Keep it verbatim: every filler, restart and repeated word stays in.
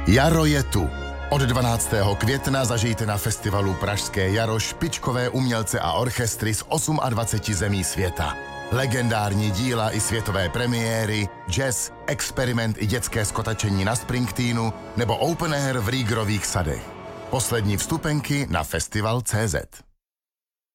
Jaro je tu. Od dvanáctého května zažijte na festivalu Pražské jaro špičkové umělce a orchestry z dvaceti osmi zemí světa. Legendární díla i světové premiéry, jazz, experiment i dětské skotačení na Springsteenu nebo open air v Rýgrových sadech. Poslední vstupenky na festival tečka cé zet.